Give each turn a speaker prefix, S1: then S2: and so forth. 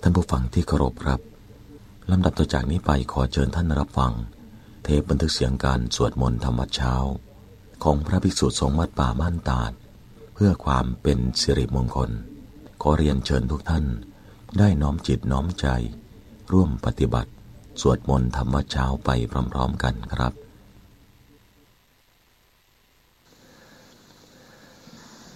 S1: ท่านผู้ฟังที่เคารพครับลำดับต่อจากนี้ไปขอเชิญท่านรับฟังเทปบันทึกเสียงการสวดมนต์ธรรมวัดเช้าของพระภิกษุสงฆ์วัดป่าม่านตาดเพื่อความเป็นสิริมงคลขอเรียนเชิญทุกท่านได้น้อมจิตน้อมใจร่วมปฏิบัติสวดมนต์ธรรมวัดเช้าไปพร้อมๆกันครับ